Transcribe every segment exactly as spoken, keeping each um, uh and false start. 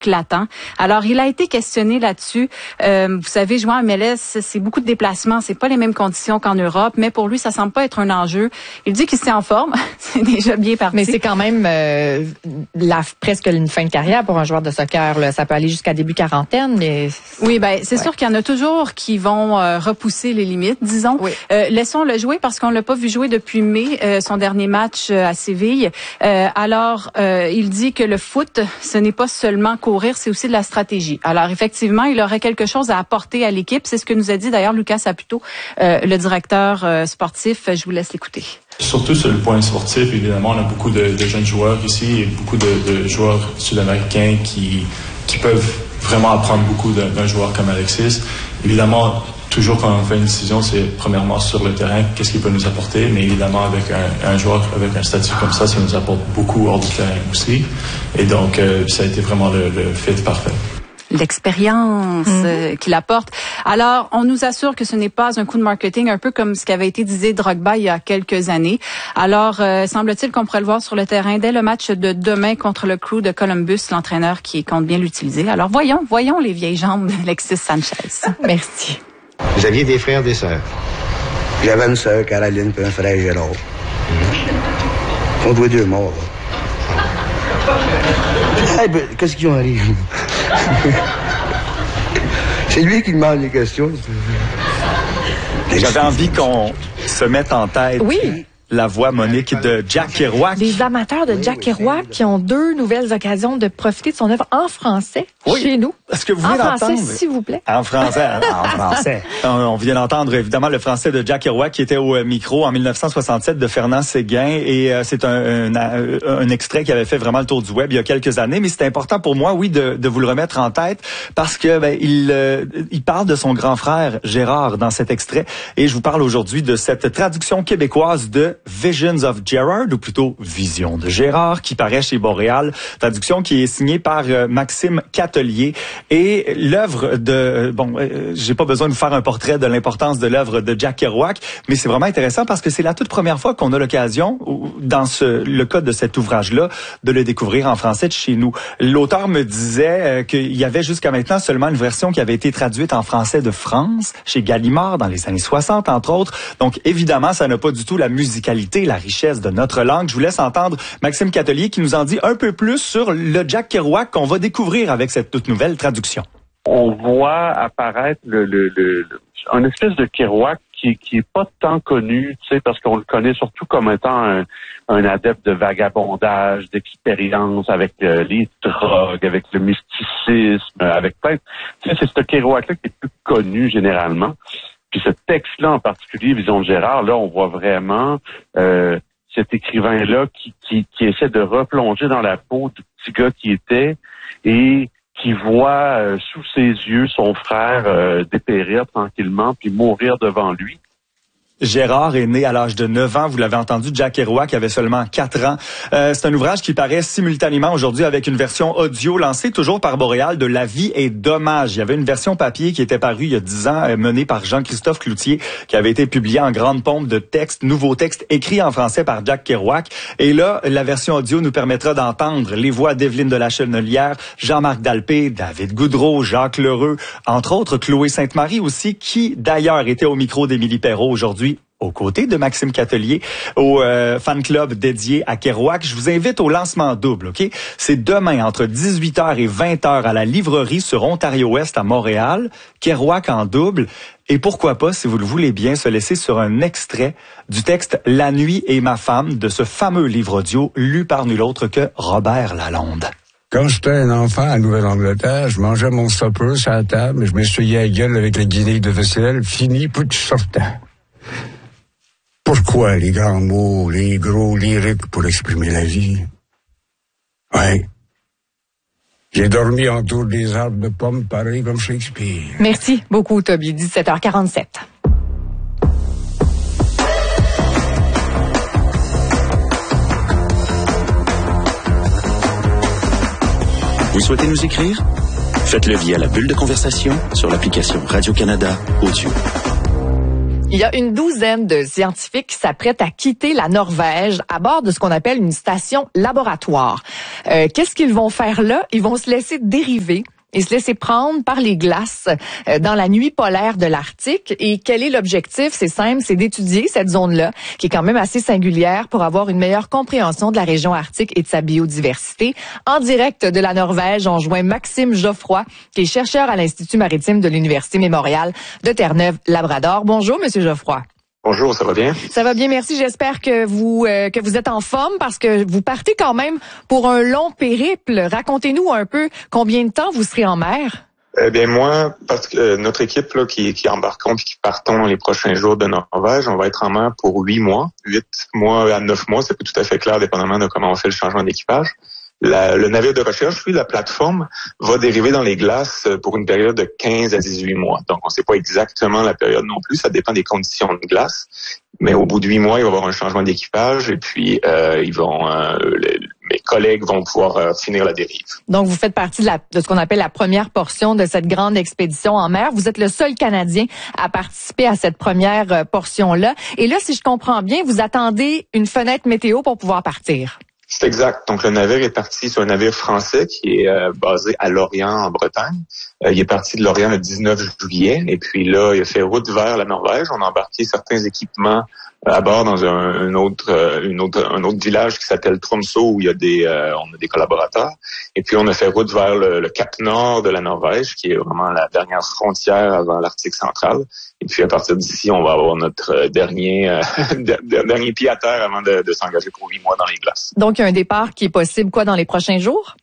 éclatant. Alors, il a été questionné là-dessus. Euh, vous savez, jouer en M L S, c'est beaucoup de déplacements, c'est pas les mêmes conditions qu'en Europe, mais pour lui, ça semble pas être un enjeu. Il dit qu'il s'est en forme, c'est déjà bien parti. Mais c'est quand même euh, la, presque une fin de carrière pour un joueur de soccer. Là. Ça peut aller jusqu'à début quarantaine, mais... Oui, ben c'est ouais. sûr qu'il y en a toujours qui vont euh, repousser les limites, disons. Oui. Euh, laissons-le jouer parce qu'on l'a pas vu jouer depuis mai, euh, son dernier match euh, à Séville. Euh, alors, euh, il dit que le foot, ce n'est pas seulement courir, c'est aussi de la stratégie. Alors, effectivement, il aurait quelque chose à apporter à l'équipe. C'est ce que nous a dit d'ailleurs Lucas Saputo, euh, le directeur euh, sportif. Je vous laisse l'écouter. Surtout sur le point sportif, évidemment, on a beaucoup de, de jeunes joueurs ici et beaucoup de, de joueurs sud-américains qui, qui peuvent vraiment apprendre beaucoup d'un, d'un joueur comme Alexis. Évidemment, toujours quand on fait une décision, c'est premièrement sur le terrain, qu'est-ce qu'il peut nous apporter, mais évidemment avec un, un joueur avec un statut comme ça, ça nous apporte beaucoup hors du terrain aussi. Et donc, euh, ça a été vraiment le, le fit parfait. L'expérience mmh. euh, qu'il apporte. Alors, on nous assure que ce n'est pas un coup de marketing, un peu comme ce qu'avait été disé Drogba il y a quelques années. Alors, euh, semble-t-il qu'on pourrait le voir sur le terrain dès le match de demain contre le Crew de Columbus, l'entraîneur qui compte bien l'utiliser. Alors, voyons, voyons les vieilles jambes d'Alexis Sanchez. Merci. Vous aviez des frères, des sœurs? J'avais une sœur, Caroline, puis un frère, Gérard. Mmh. On doit deux morts. Hey, ben, qu'est-ce qu'ils ont arrivé? C'est lui qui demande les questions. J'avais envie qu'on se mette en tête oui. la voix, Monique, de Jack Kerouac. Les amateurs de Jack Kerouac qui ont deux nouvelles occasions de profiter de son œuvre en français oui. chez nous. Est-ce que vous voulez en l'entendre? français, s'il vous plaît. En français, en français. On, on vient d'entendre évidemment le français de Jack Kerouac qui était au micro en dix-neuf cent soixante-sept de Fernand Séguin et euh, c'est un, un, un extrait qui avait fait vraiment le tour du web il y a quelques années, mais c'est important pour moi, oui, de, de vous le remettre en tête parce que ben, il, euh, il parle de son grand frère Gérard dans cet extrait et je vous parle aujourd'hui de cette traduction québécoise de Visions of Gerard ou plutôt Vision de Gérard qui paraît chez Boréal, traduction qui est signée par euh, Maxime Catelier. Et l'œuvre de... Bon, euh, j'ai pas besoin de vous faire un portrait de l'importance de l'œuvre de Jack Kerouac, mais c'est vraiment intéressant parce que c'est la toute première fois qu'on a l'occasion, dans ce, le cas de cet ouvrage-là, de le découvrir en français de chez nous. L'auteur me disait euh, qu'il y avait jusqu'à maintenant seulement une version qui avait été traduite en français de France, chez Gallimard, dans les années soixante, entre autres. Donc, évidemment, ça n'a pas du tout la musicalité, la richesse de notre langue. Je vous laisse entendre Maxime Catelier qui nous en dit un peu plus sur le Jack Kerouac qu'on va découvrir avec cette toute nouvelle traduction. On voit apparaître le, le, le, le un espèce de Kerouac qui qui est pas tant connu, tu sais, parce qu'on le connaît surtout comme étant un, un adepte de vagabondage, d'expérience avec euh, les drogues, avec le mysticisme, avec plein. Tu sais, c'est ce Kerouac-là qui est plus connu généralement. Puis ce texte-là en particulier, Vision de Gérard, là, on voit vraiment euh, cet écrivain-là qui, qui qui essaie de replonger dans la peau du petit gars qui était et qui voit euh, sous ses yeux son frère euh, dépérir tranquillement puis mourir devant lui. Gérard est né à l'âge de neuf ans. Vous l'avez entendu, Jack Kerouac avait seulement quatre ans. Euh, c'est un ouvrage qui paraît simultanément aujourd'hui avec une version audio lancée toujours par Boréal de La vie est dommage. Il y avait une version papier qui était parue il y a dix ans, euh, menée par Jean-Christophe Cloutier, qui avait été publiée en grande pompe de textes, nouveaux textes écrits en français par Jack Kerouac. Et là, la version audio nous permettra d'entendre les voix d'Evelyne de la Chenelière, Jean-Marc Dalpé, David Goudreau, Jacques Lheureux, entre autres Chloé Sainte-Marie aussi, qui d'ailleurs était au micro d'Émilie Perrault aujourd'hui, aux côtés de Maxime Catelier, au euh, fan club dédié à Kerouac. Je vous invite au lancement double, OK? C'est demain entre dix-huit heures et vingt heures à la livrerie sur Ontario-Ouest à Montréal. Kerouac en double. Et pourquoi pas, si vous le voulez bien, se laisser sur un extrait du texte « La nuit et ma femme » de ce fameux livre audio lu par nul autre que Robert Lalonde. Quand j'étais un enfant à Nouvelle-Angleterre, je mangeais mon supper sur la table, je m'essuyais la gueule avec la guinée de vaisselle, fini, puis je sortais. Pourquoi les grands mots, les gros lyriques pour exprimer la vie? Ouais. J'ai dormi autour des arbres de pommes, pareil comme Shakespeare. Merci beaucoup, Toby. dix-sept heures quarante-sept. Vous souhaitez nous écrire? Faites-le via la bulle de conversation sur l'application Radio-Canada Audio. Il y a une douzaine de scientifiques qui s'apprêtent à quitter la Norvège à bord de ce qu'on appelle une station laboratoire. Euh, qu'est-ce qu'ils vont faire là? Ils vont se laisser dériver et se laisser prendre par les glaces euh, dans la nuit polaire de l'Arctique. Et quel est l'objectif? C'est simple, c'est d'étudier cette zone-là, qui est quand même assez singulière, pour avoir une meilleure compréhension de la région arctique et de sa biodiversité. En direct de la Norvège, on joint Maxime Geoffroy, qui est chercheur à l'Institut maritime de l'Université Mémorial de Terre-Neuve-Labrador. Bonjour, Monsieur Geoffroy. Bonjour, ça va bien? Ça va bien, merci. J'espère que vous euh, que vous êtes en forme parce que vous partez quand même pour un long périple. Racontez-nous un peu combien de temps vous serez en mer. Eh bien, moi, parce que euh, notre équipe là, qui, qui embarquons puis qui partons dans les prochains jours de Norvège, on va être en mer pour huit mois, huit mois à neuf mois, c'est pas tout à fait clair dépendamment de comment on fait le changement d'équipage. La, le navire de recherche, lui, la plateforme, va dériver dans les glaces pour une période de quinze à dix-huit mois. Donc, on ne sait pas exactement la période non plus. Ça dépend des conditions de glace. Mais au bout de huit mois, il va y avoir un changement d'équipage et puis euh, ils vont, euh, les, mes collègues vont pouvoir euh, finir la dérive. Donc, vous faites partie de, la, de ce qu'on appelle la première portion de cette grande expédition en mer. Vous êtes le seul Canadien à participer à cette première euh, portion-là. Et là, si je comprends bien, vous attendez une fenêtre météo pour pouvoir partir. C'est exact. Donc, le navire est parti sur un navire français qui est euh, basé à Lorient, en Bretagne. Euh, il est parti de Lorient le dix-neuf juillet. Et puis là, il a fait route vers la Norvège. On a embarqué certains équipements euh, à bord dans un, un autre, euh, une autre, un autre village qui s'appelle Tromsø, où il y a des, euh, on a des collaborateurs. Et puis, on a fait route vers le, le Cap Nord de la Norvège, qui est vraiment la dernière frontière avant l'Arctique central. Et puis, à partir d'ici, on va avoir notre dernier, euh, dernier pied à terre avant de, de s'engager pour huit mois dans les glaces. Donc, il y a un départ qui est possible, quoi, dans les prochains jours?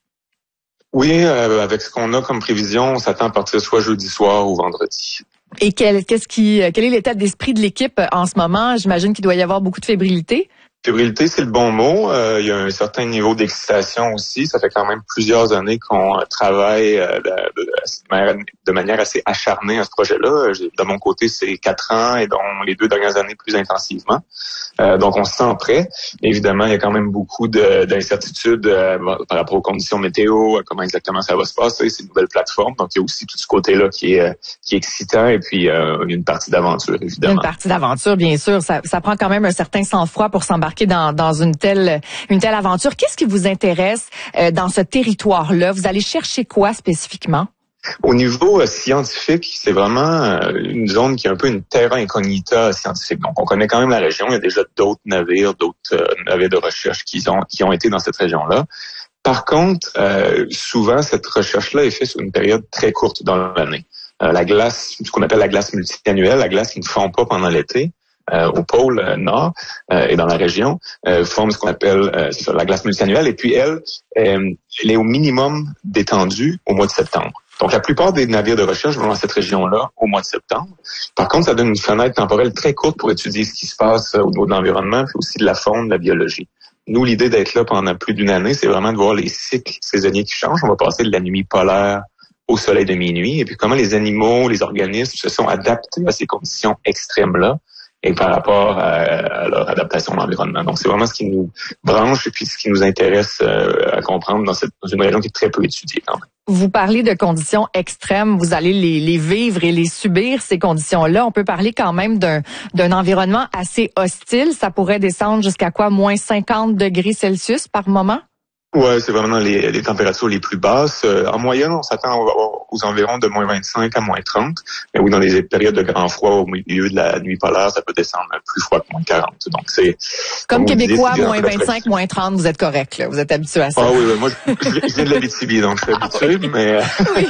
Oui, euh, avec ce qu'on a comme prévision, on s'attend à partir soit jeudi soir ou vendredi. Et quel, qu'est-ce qui, quel est l'état d'esprit de l'équipe en ce moment? J'imagine qu'il doit y avoir beaucoup de fébrilité. Fébrilité, c'est le bon mot. Euh, il y a un certain niveau d'excitation aussi. Ça fait quand même plusieurs années qu'on travaille euh, de, de, de manière assez acharnée à ce projet-là. De mon côté, c'est quatre ans et dont les deux dernières années plus intensivement. Euh, donc, on se sent prêt. Évidemment, il y a quand même beaucoup de, d'incertitudes euh, par rapport aux conditions météo, comment exactement ça va se passer, ces nouvelles plateformes. Donc, il y a aussi tout ce côté-là qui est, qui est excitant et puis euh, une partie d'aventure, évidemment. Une partie d'aventure, bien sûr. Ça, ça prend quand même un certain sang-froid pour s'embarquer dans, dans une telle, une telle aventure. Qu'est-ce qui vous intéresse euh, dans ce territoire-là? Vous allez chercher quoi spécifiquement? Au niveau euh, scientifique, c'est vraiment euh, une zone qui est un peu une terra incognita scientifique. Donc, on connaît quand même la région. Il y a déjà d'autres navires, d'autres euh, navires de recherche qui ont, qui ont été dans cette région-là. Par contre, euh, souvent, cette recherche-là est faite sur une période très courte dans l'année. Euh, la glace, ce qu'on appelle la glace multi-annuelle, la glace qui ne fond pas pendant l'été, Euh, au pôle euh, nord euh, et dans la région, euh, forme ce qu'on appelle euh, c'est ça, la glace multi-annuelle. Et puis, elle, euh, elle est au minimum détendue au mois de septembre. Donc, la plupart des navires de recherche vont dans cette région-là au mois de septembre. Par contre, ça donne une fenêtre temporelle très courte pour étudier ce qui se passe au niveau de l'environnement, puis aussi de la faune, de la biologie. Nous, l'idée d'être là pendant plus d'une année, c'est vraiment de voir les cycles saisonniers qui changent. On va passer de la nuit polaire au soleil de minuit, et puis comment les animaux, les organismes se sont adaptés à ces conditions extrêmes-là, et par rapport à, à leur adaptation à l'environnement. Donc, c'est vraiment ce qui nous branche et puis ce qui nous intéresse euh, à comprendre dans, cette, dans une région qui est très peu étudiée quand même. Vous parlez de conditions extrêmes, vous allez les, les vivre et les subir, ces conditions-là. On peut parler quand même d'un, d'un environnement assez hostile. Ça pourrait descendre jusqu'à quoi, moins cinquante degrés Celsius par moment? Ouais, c'est vraiment les, les températures les plus basses. Euh, en moyenne, on s'attend aux environs de moins vingt-cinq à moins trente. Mais oui, dans les périodes de grand froid, au milieu de la nuit polaire, ça peut descendre plus froid que moins quarante. Donc, c'est... Comme, comme Québécois, disiez, moins vingt-cinq, moins trente, vous êtes correct, là. Vous êtes habitué à ça. Ah oui, oui. Moi, je, je viens de l'Abitibi, donc je suis habitué, mais,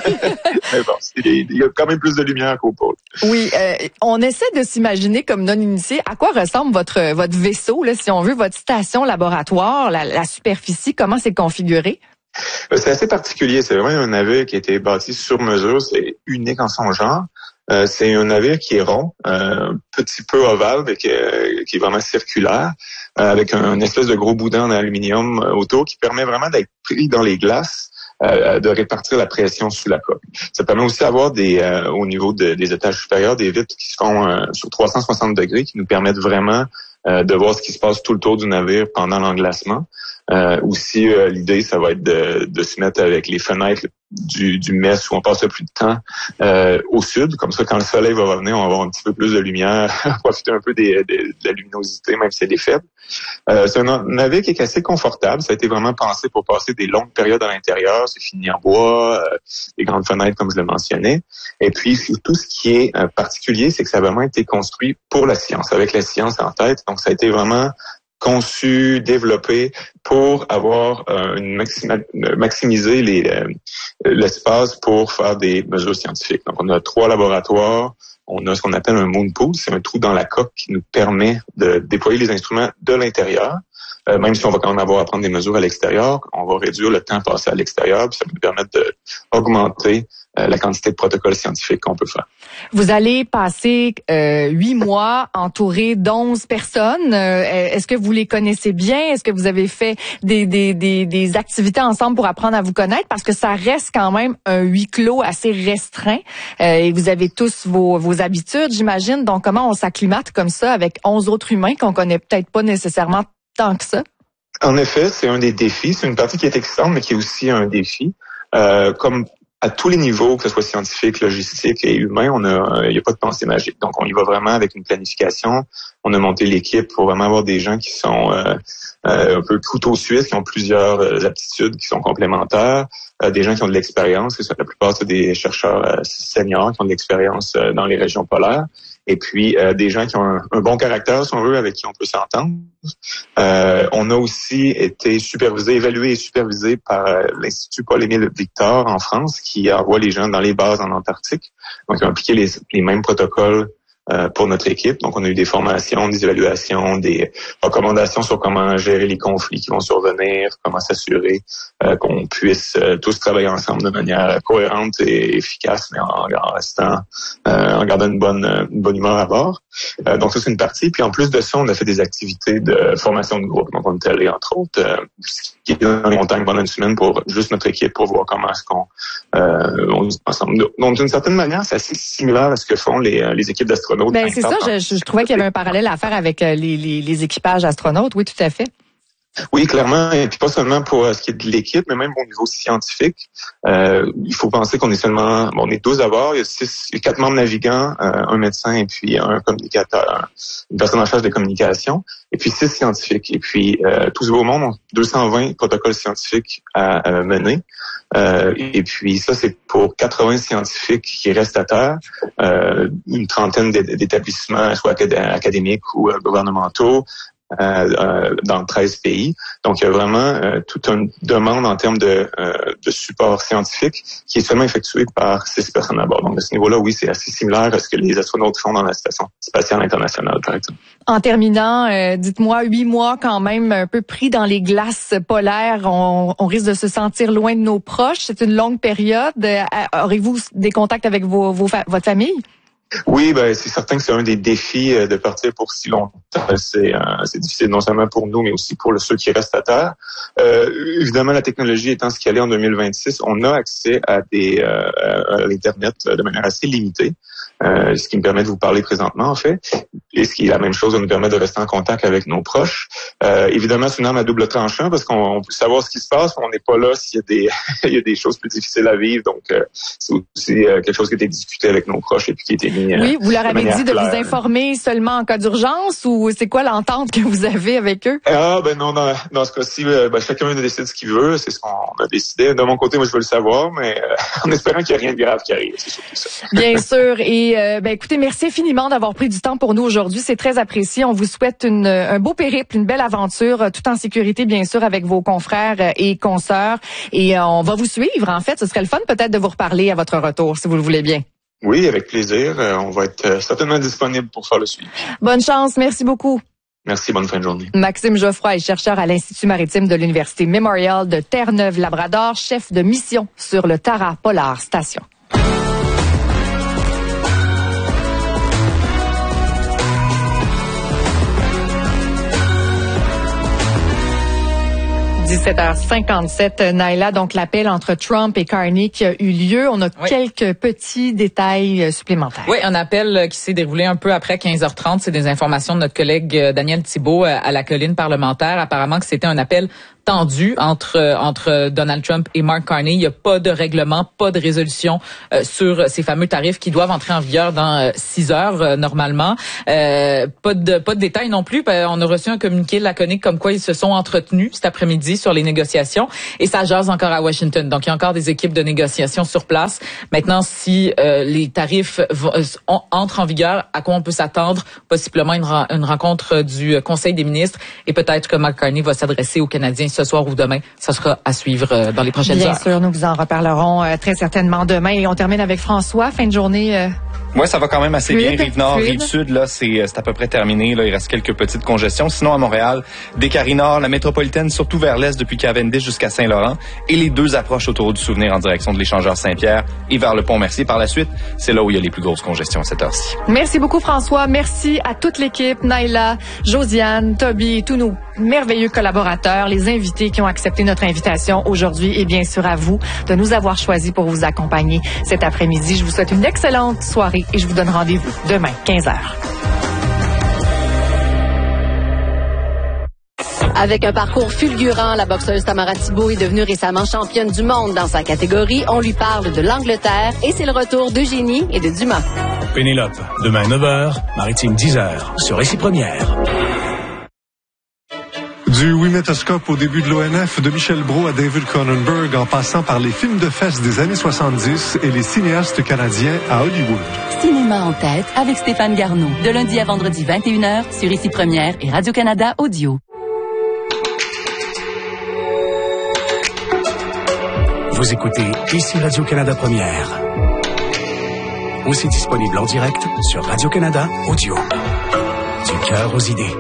mais bon, c'est, il y a quand même plus de lumière qu'au pôle. Oui, euh, on essaie de s'imaginer comme non-initié à quoi ressemble votre votre vaisseau, là, si on veut, votre station laboratoire, la, la superficie, comment c'est configuré? C'est assez particulier. C'est vraiment un navire qui a été bâti sur mesure. C'est unique en son genre. Euh, c'est un navire qui est rond, euh, un petit peu ovale, mais qui est, qui est vraiment circulaire, euh, avec un, une espèce de gros boudin en aluminium autour qui permet vraiment d'être pris dans les glaces, euh, de répartir la pression sous la coque. Ça permet aussi d'avoir des, euh, au niveau de, des étages supérieurs, des vitres qui se font euh, sur trois cent soixante degrés, qui nous permettent vraiment euh, de voir ce qui se passe tout le tour du navire pendant l'englacement. Euh, aussi, euh, l'idée, ça va être de, de se mettre avec les fenêtres le du, du Metz où on passe le plus de temps euh, au sud. Comme ça, quand le soleil va revenir, on va avoir un petit peu plus de lumière, profiter un peu des, des, de la luminosité, même si elle est faible. Euh, c'est un navire qui est assez confortable. Ça a été vraiment pensé pour passer des longues périodes à l'intérieur. C'est fini en bois, euh, des grandes fenêtres, comme je le mentionnais. Et puis, surtout, ce qui est euh, particulier, c'est que ça a vraiment été construit pour la science, avec la science en tête. Donc, ça a été vraiment conçu, développé pour avoir euh, une maxima, maximiser les, euh, l'espace pour faire des mesures scientifiques. Donc, on a trois laboratoires. On a ce qu'on appelle un moon pool. C'est un trou dans la coque qui nous permet de déployer les instruments de l'intérieur. Euh, même si on va quand même avoir à prendre des mesures à l'extérieur, on va réduire le temps passé à l'extérieur, puis ça va nous permettre d'augmenter euh, la quantité de protocoles scientifiques qu'on peut faire. Vous allez passer euh, huit mois entouré d'onze personnes. Euh, est-ce que vous les connaissez bien? Est-ce que vous avez fait des, des, des, des activités ensemble pour apprendre à vous connaître? Parce que ça reste quand même un huis clos assez restreint euh, et vous avez tous vos, vos habitudes, j'imagine. Donc, comment on s'acclimate comme ça avec onze autres humains qu'on connaît peut-être pas nécessairement tant que ça? En effet, c'est un des défis. C'est une partie qui est excitante, mais qui est aussi un défi. Euh, comme à tous les niveaux, que ce soit scientifique, logistique et humain, on a, il n'y a pas de pensée magique. Donc, on y va vraiment avec une planification. On a monté l'équipe pour vraiment avoir des gens qui sont euh, euh, un peu couteau suisse, qui ont plusieurs euh, aptitudes qui sont complémentaires, euh, des gens qui ont de l'expérience, que la plupart c'est des chercheurs euh, seniors qui ont de l'expérience euh, dans les régions polaires. Et puis, euh, des gens qui ont un, un bon caractère, si on veut, avec qui on peut s'entendre. Euh, on a aussi été supervisé, évalué et supervisé par euh, l'Institut Paul-Émile Victor en France, qui envoie les gens dans les bases en Antarctique. Donc, ils ont appliqué les, les mêmes protocoles euh, pour notre équipe. Donc, on a eu des formations, des évaluations, des recommandations sur comment gérer les conflits qui vont survenir, comment s'assurer euh, qu'on puisse euh, tous travailler ensemble de manière cohérente et efficace, mais en, en restant, euh, en gardant une bonne, une bonne humeur à bord. Euh, donc, ça, c'est une partie. Puis, en plus de ça, on a fait des activités de formation de groupe. Donc, on est allé, entre autres, euh, qui est dans les montagnes pendant une semaine pour juste notre équipe, pour voir comment est-ce qu'on euh, on est ensemble. Donc, d'une certaine manière, c'est assez similaire à ce que font les, les équipes d'astronautes. Ben, c'est ça, je, je trouvais qu'il y avait un parallèle à faire avec les, les, les équipages astronautes. Oui, tout à fait. Oui, clairement, et puis pas seulement pour ce qui est de l'équipe, mais même au niveau scientifique. Euh, il faut penser qu'on est seulement, bon, on est douze à bord, il y a six, il y a quatre membres navigants, euh, un médecin et puis un communicateur, une personne en charge des communications, et puis six scientifiques. Et puis euh, tous au monde ont deux cent vingt protocoles scientifiques à, à mener. Euh, et puis ça, c'est pour quatre-vingts scientifiques qui restent à terre, euh, une trentaine d'établissements, soit académiques ou euh, gouvernementaux, Euh, euh, dans treize pays. Donc, il y a vraiment euh, toute une demande en termes de, euh, de support scientifique qui est seulement effectué par six personnes à bord. Donc, à ce niveau-là, oui, c'est assez similaire à ce que les astronautes font dans la Station spatiale internationale, par exemple. En terminant, euh, dites-moi, huit mois quand même un peu pris dans les glaces polaires, on, on risque de se sentir loin de nos proches. C'est une longue période. Euh, aurez-vous des contacts avec vos, vos fa- votre famille? Oui, ben c'est certain que c'est un des défis de partir pour si longtemps. C'est, euh, c'est difficile non seulement pour nous, mais aussi pour le, ceux qui restent à terre. Euh, évidemment, la technologie étant ce qu'elle est en deux mille vingt-six, on a accès à des euh, à l'Internet de manière assez limitée. Euh, ce qui me permet de vous parler présentement, en fait. Et ce qui est la même chose, ça nous permet de rester en contact avec nos proches. Euh, évidemment, c'est une arme à double tranchant parce qu'on peut savoir ce qui se passe, mais on n'est pas là s'il y a des il y a des choses plus difficiles à vivre. Donc, euh, c'est aussi euh, quelque chose qui a été discuté avec nos proches et puis qui a été mis euh, Oui, vous leur avez dit de claire. vous informer seulement en cas d'urgence ou c'est quoi l'entente que vous avez avec eux? Ah, ben non, dans, dans ce cas-ci, ben, chacun décide ce qu'il veut. C'est ce qu'on a décidé. De mon côté, moi, je veux le savoir, mais euh, en espérant qu'il n'y a rien de grave qui arrive. C'est surtout ça. Bien sûr. Et euh, ben écoutez, merci infiniment d'avoir pris du temps pour nous aujourd'hui. C'est très apprécié. On vous souhaite une, un beau périple, une belle aventure, tout en sécurité, bien sûr, avec vos confrères et consoeurs. Et euh, on va vous suivre, en fait. Ce serait le fun peut-être de vous reparler à votre retour, si vous le voulez bien. Oui, avec plaisir. Euh, on va être euh, certainement disponible pour faire le suivi. Bonne chance. Merci beaucoup. Merci, bonne fin de journée. Maxime Geoffroy est chercheur à l'Institut maritime de l'Université Memorial de Terre-Neuve-Labrador, chef de mission sur le Tara Polar Station. dix-sept heures cinquante-sept, Naila, donc l'appel entre Trump et Carney qui a eu lieu. On a oui. quelques petits détails supplémentaires. Oui, un appel qui s'est déroulé un peu après quinze heures trente. C'est des informations de notre collègue Daniel Thibault à la colline parlementaire. Apparemment que c'était un appel tendu entre entre Donald Trump et Mark Carney. Il n'y a pas de règlement, pas de résolution euh, sur ces fameux tarifs qui doivent entrer en vigueur dans euh, six heures euh, normalement. Euh, pas de pas de détails non plus. On a reçu un communiqué laconique comme quoi ils se sont entretenus cet après-midi sur les négociations et ça jase encore à Washington. Donc il y a encore des équipes de négociation sur place. Maintenant, si euh, les tarifs vont, on, entrent en vigueur, à quoi on peut s'attendre? Possiblement une, une rencontre du Conseil des ministres et peut-être que Mark Carney va s'adresser aux Canadiens ce soir ou demain. Ça sera à suivre euh, dans les prochaines Bien heures. Bien sûr, nous vous en reparlerons euh, très certainement demain. Et on termine avec François. Fin de journée. Euh... Oui, ça va quand même assez fluide, bien. Rive-Nord, fluide. Rive-Sud, là, c'est, c'est à peu près terminé. Là, il reste quelques petites congestions. Sinon, à Montréal, des Carrés-Nord, la métropolitaine, surtout vers l'est depuis Cavendish jusqu'à Saint-Laurent, et les deux approches autour du Souvenir en direction de l'échangeur Saint-Pierre et vers le Pont-Mercier. Par la suite, c'est là où il y a les plus grosses congestions à cette heure-ci. Merci beaucoup, François. Merci à toute l'équipe, Naila, Josiane, Toby, tous nos merveilleux collaborateurs, les invités qui ont accepté notre invitation aujourd'hui et bien sûr à vous de nous avoir choisis pour vous accompagner cet après-midi. Je vous souhaite une excellente soirée et je vous donne rendez-vous demain, quinze heures. Avec un parcours fulgurant, la boxeuse Tamara Thibault est devenue récemment championne du monde dans sa catégorie. On lui parle de l'Angleterre et c'est le retour d'Eugénie et de Dumas. Pénélope, demain neuf heures, Maritime dix heures, sur Récit Première. Du Wimetoscope au début de l'O N F, de Michel Brault à David Cronenberg, en passant par les films de fesses des années soixante-dix et les cinéastes canadiens à Hollywood. Cinéma en tête avec Stéphane Garneau, de lundi à vendredi vingt et une heures sur Ici Première et Radio-Canada Audio. Vous écoutez Ici Radio-Canada Première. Aussi disponible en direct sur Radio-Canada Audio. Du cœur aux idées.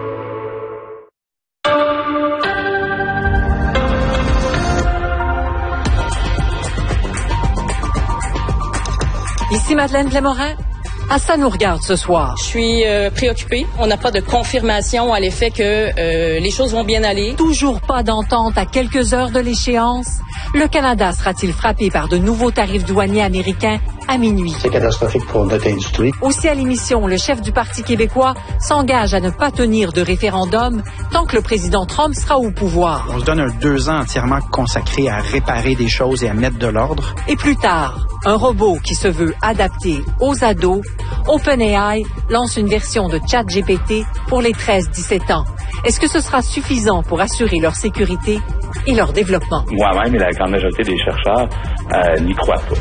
Ici Madeleine Blémorin. À ça nous regarde ce soir. Je suis euh, préoccupée. On n'a pas de confirmation à l'effet que euh, les choses vont bien aller. Toujours pas d'entente à quelques heures de l'échéance. Le Canada sera-t-il frappé par de nouveaux tarifs douaniers américains à minuit? C'est catastrophique pour notre industrie. Aussi à l'émission, le chef du Parti québécois s'engage à ne pas tenir de référendum tant que le président Trump sera au pouvoir. On se donne un deux ans entièrement consacré à réparer des choses et à mettre de l'ordre. Et plus tard, un robot qui se veut adapté aux ados, OpenAI lance une version de ChatGPT pour les treize à dix-sept ans. Est-ce que ce sera suffisant pour assurer leur sécurité et leur développement? Moi-même et la grande majorité des chercheurs euh, n'y croient pas.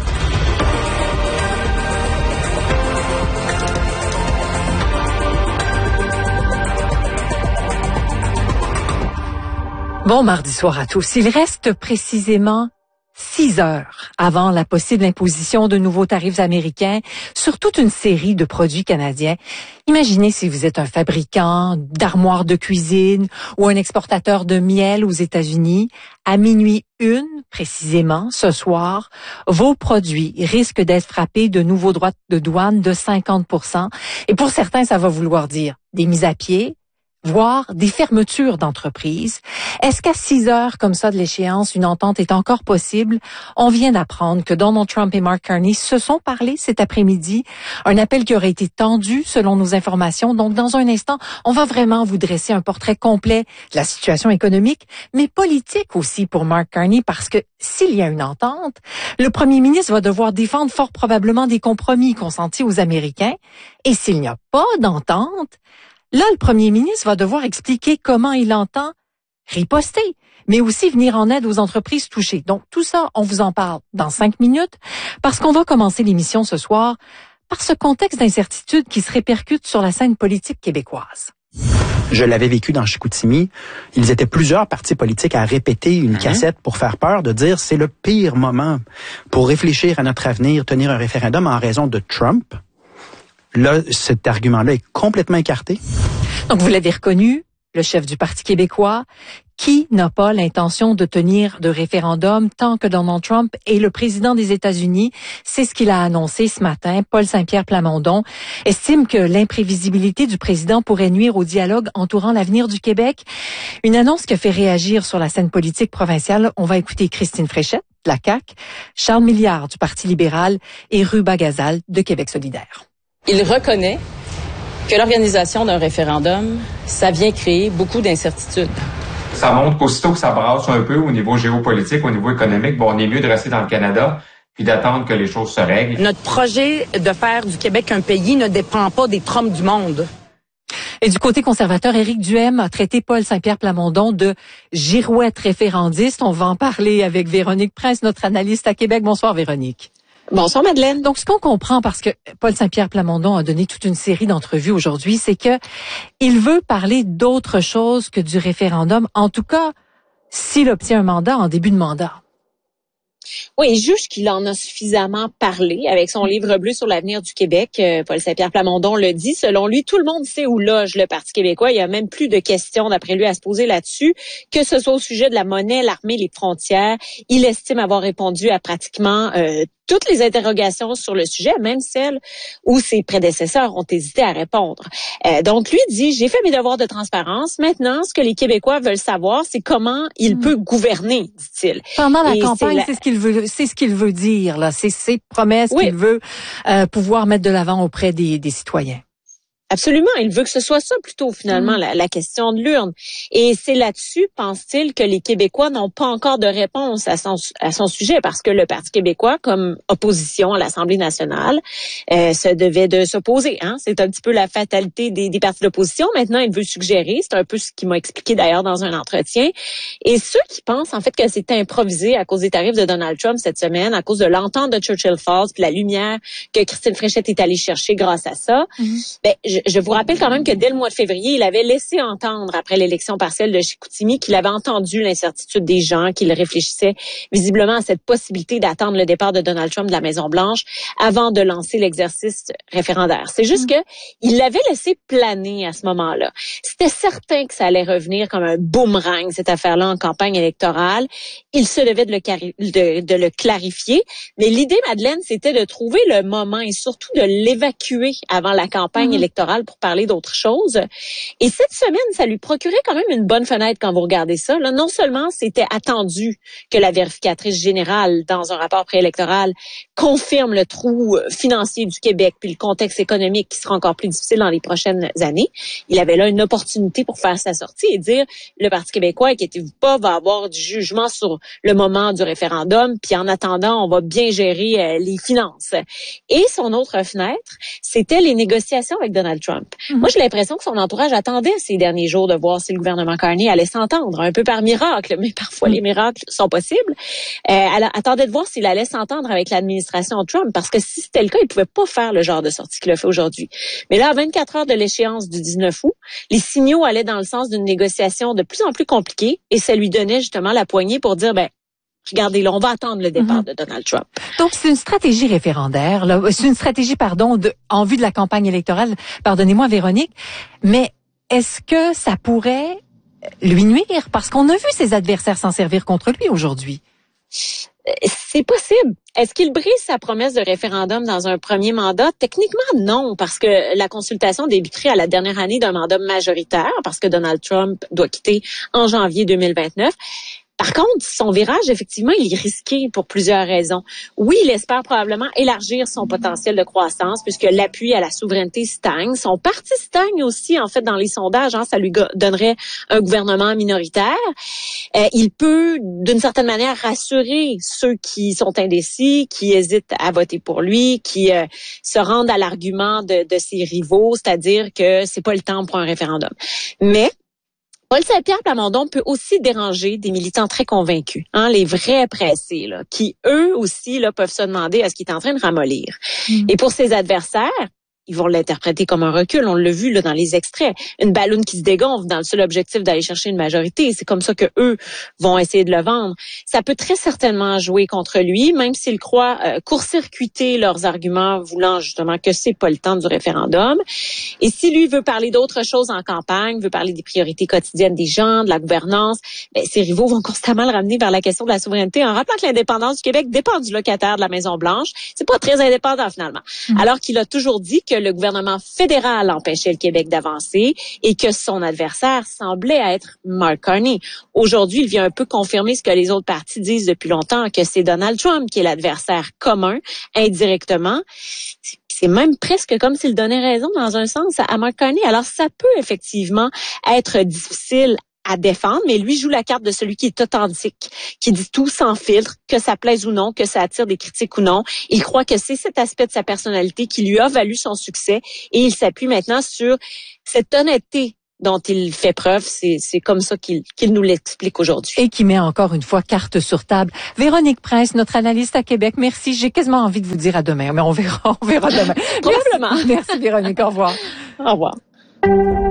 Bon mardi soir à tous. Il reste précisément six heures avant la possible imposition de nouveaux tarifs américains sur toute une série de produits canadiens. Imaginez si vous êtes un fabricant d'armoires de cuisine ou un exportateur de miel aux États-Unis. À minuit une, précisément, ce soir, vos produits risquent d'être frappés de nouveaux droits de douane de cinquante pour cent. Et pour certains, ça va vouloir dire des mises à pied, voire des fermetures d'entreprises. Est-ce qu'à six heures comme ça de l'échéance, une entente est encore possible? On vient d'apprendre que Donald Trump et Mark Carney se sont parlé cet après-midi. Un appel qui aurait été tendu selon nos informations. Donc, dans un instant, on va vraiment vous dresser un portrait complet de la situation économique, mais politique aussi pour Mark Carney, parce que s'il y a une entente, le premier ministre va devoir défendre fort probablement des compromis consentis aux Américains. Et s'il n'y a pas d'entente, là, le premier ministre va devoir expliquer comment il entend riposter, mais aussi venir en aide aux entreprises touchées. Donc, tout ça, on vous en parle dans cinq minutes, parce qu'on va commencer l'émission ce soir par ce contexte d'incertitude qui se répercute sur la scène politique québécoise. Je l'avais vécu dans Chicoutimi. Ils étaient plusieurs partis politiques à répéter une mmh. cassette pour faire peur, de dire c'est le pire moment pour réfléchir à notre avenir, tenir un référendum en raison de Trump. Là, cet argument-là est complètement écarté. Donc, vous l'avez reconnu, le chef du Parti québécois, qui n'a pas l'intention de tenir de référendum tant que Donald Trump est le président des États-Unis. C'est ce qu'il a annoncé ce matin. Paul Saint-Pierre Plamondon estime que l'imprévisibilité du président pourrait nuire au dialogue entourant l'avenir du Québec. Une annonce qui a fait réagir sur la scène politique provinciale. On va écouter Christine Fréchette, de la C A Q, Charles Milliard, du Parti libéral, et Ruba Gazal, de Québec solidaire. Il reconnaît que l'organisation d'un référendum, ça vient créer beaucoup d'incertitudes. Ça montre qu'aussitôt que ça brasse un peu au niveau géopolitique, au niveau économique, bon, on est mieux de rester dans le Canada puis d'attendre que les choses se règlent. Notre projet de faire du Québec un pays ne dépend pas des Trump du monde. Et du côté conservateur, Éric Duhaime a traité Paul Saint-Pierre Plamondon de girouette référendiste. On va en parler avec Véronique Prince, notre analyste à Québec. Bonsoir Véronique. Bonsoir Madeleine. Donc ce qu'on comprend, parce que Paul Saint-Pierre Plamondon a donné toute une série d'entrevues aujourd'hui, c'est que il veut parler d'autre chose que du référendum, en tout cas s'il obtient un mandat en début de mandat. Oui, il juge qu'il en a suffisamment parlé avec son livre bleu sur l'avenir du Québec. Euh, Paul Saint-Pierre Plamondon le dit. Selon lui, tout le monde sait où loge le Parti québécois. Il y a même plus de questions, d'après lui, à se poser là-dessus, que ce soit au sujet de la monnaie, l'armée, les frontières. Il estime avoir répondu à pratiquement euh, toutes les interrogations sur le sujet, même celles où ses prédécesseurs ont hésité à répondre. Euh, donc, lui dit, j'ai fait mes devoirs de transparence. Maintenant, ce que les Québécois veulent savoir, c'est comment il mmh. peut gouverner, dit-il. Pendant la Et campagne, c'est, la... c'est ce qu'il veut, c'est ce qu'il veut dire, là. C'est ses promesses oui. qu'il veut euh, pouvoir mettre de l'avant auprès des, des citoyens. Absolument. Il veut que ce soit ça plutôt, finalement, mmh. la, la question de l'urne. Et c'est là-dessus, pense-t-il, que les Québécois n'ont pas encore de réponse à son, à son sujet, parce que le Parti québécois, comme opposition à l'Assemblée nationale, euh, se devait de s'opposer. Hein? C'est un petit peu la fatalité des, des partis d'opposition. Maintenant, il veut suggérer, c'est un peu ce qu'il m'a expliqué d'ailleurs dans un entretien. Et ceux qui pensent, en fait, que c'est improvisé à cause des tarifs de Donald Trump cette semaine, à cause de l'entente de Churchill Falls, puis la lumière que Christine Fréchette est allée chercher grâce à ça, mmh. ben, je, Je vous rappelle quand même que dès le mois de février, il avait laissé entendre, après l'élection partielle de Chicoutimi, qu'il avait entendu l'incertitude des gens, qu'il réfléchissait visiblement à cette possibilité d'attendre le départ de Donald Trump de la Maison-Blanche avant de lancer l'exercice référendaire. C'est juste que il l'avait laissé planer à ce moment-là. C'était certain que ça allait revenir comme un boomerang, cette affaire-là, en campagne électorale. Il se devait de le, cari- de, de le clarifier. Mais l'idée, Madeleine, c'était de trouver le moment et surtout de l'évacuer avant la campagne mmh. électorale pour parler d'autre chose. Et cette semaine, ça lui procurait quand même une bonne fenêtre quand vous regardez ça. Là, non seulement c'était attendu que la vérificatrice générale, dans un rapport préélectoral, confirme le trou financier du Québec puis le contexte économique qui sera encore plus difficile dans les prochaines années. Il avait là une opportunité pour faire sa sortie et dire le Parti québécois, inquiétez-vous pas, va avoir du jugement sur le moment du référendum, puis en attendant, on va bien gérer euh, les finances. Et son autre fenêtre, c'était les négociations avec Donald Trump. Mm-hmm. Moi, j'ai l'impression que son entourage attendait ces derniers jours de voir si le gouvernement Carney allait s'entendre, un peu par miracle, mais parfois mm-hmm. les miracles sont possibles. Euh, elle attendait de voir s'il allait s'entendre avec l'administration Trump, parce que si c'était le cas, il pouvait pas faire le genre de sortie qu'il a fait aujourd'hui. Mais là, à vingt-quatre heures de l'échéance du dix-neuf août, les signaux allaient dans le sens d'une négociation de plus en plus compliquée, et ça lui donnait justement la poignée pour dire, ben, regardez, là, on va attendre le départ mm-hmm. de Donald Trump. Donc, c'est une stratégie référendaire, là. C'est une stratégie, pardon, de, en vue de la campagne électorale. Pardonnez-moi, Véronique. Mais est-ce que ça pourrait lui nuire? Parce qu'on a vu ses adversaires s'en servir contre lui aujourd'hui. C'est possible. Est-ce qu'il brise sa promesse de référendum dans un premier mandat? Techniquement, non, parce que la consultation débuterait à la dernière année d'un mandat majoritaire, parce que Donald Trump doit quitter en janvier deux mille vingt-neuf. Par contre, son virage, effectivement, il est risqué pour plusieurs raisons. Oui, il espère probablement élargir son potentiel de croissance puisque l'appui à la souveraineté stagne. Son parti stagne aussi, en fait, dans les sondages. Hein, ça lui donnerait un gouvernement minoritaire. Euh, il peut, d'une certaine manière, rassurer ceux qui sont indécis, qui hésitent à voter pour lui, qui euh, se rendent à l'argument de, de ses rivaux, c'est-à-dire que c'est pas le temps pour un référendum. Mais Paul Saint-Pierre Plamondon peut aussi déranger des militants très convaincus, hein, les vrais pressés, là, qui eux aussi là peuvent se demander à ce qu'il est en train de ramollir. Mmh. Et pour ses adversaires, ils vont l'interpréter comme un recul. On l'a vu là dans les extraits. Une balloune qui se dégonfle dans le seul objectif d'aller chercher une majorité. C'est comme ça que eux vont essayer de le vendre. Ça peut très certainement jouer contre lui, même s'il croit euh, court-circuiter leurs arguments, voulant justement que c'est pas le temps du référendum. Et si lui veut parler d'autres choses en campagne, veut parler des priorités quotidiennes des gens, de la gouvernance, ben, ses rivaux vont constamment le ramener vers la question de la souveraineté en rappelant que l'indépendance du Québec dépend du locataire de la Maison-Blanche. C'est pas très indépendant finalement. Mmh. Alors qu'il a toujours dit que le gouvernement fédéral empêchait le Québec d'avancer et que son adversaire semblait être Mark Carney. Aujourd'hui, il vient un peu confirmer ce que les autres partis disent depuis longtemps, que c'est Donald Trump qui est l'adversaire commun, indirectement. C'est même presque comme s'il donnait raison dans un sens à Mark Carney. Alors, ça peut effectivement être difficile à défendre, mais lui joue la carte de celui qui est authentique, qui dit tout sans filtre, que ça plaise ou non, que ça attire des critiques ou non. Il croit que c'est cet aspect de sa personnalité qui lui a valu son succès et il s'appuie maintenant sur cette honnêteté dont il fait preuve. C'est, c'est comme ça qu'il, qu'il nous l'explique aujourd'hui. Et qui met encore une fois carte sur table. Véronique Prince, notre analyste à Québec, merci. J'ai quasiment envie de vous dire à demain, mais on verra, on verra demain. Probablement. Merci, merci Véronique, au revoir. Au revoir.